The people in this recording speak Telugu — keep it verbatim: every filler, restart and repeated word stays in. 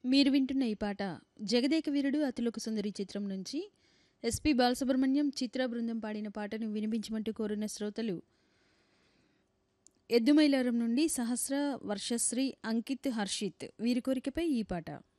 మీరు వింటున్న ఈ పాట 'జగదేక వీరుడు అతిలోక సుందరి' చిత్రం నుంచి ఎస్పి బాలసుబ్రహ్మణ్యం, చిత్ర బృందం పాడిన పాటను వినిపించమంటూ కోరున్న శ్రోతలు ఎద్దుమైలారం నుండి సహస్ర, వర్షశ్రీ, అంకిత్, హర్షిత్. వీరి కోరికపై ఈ పాట.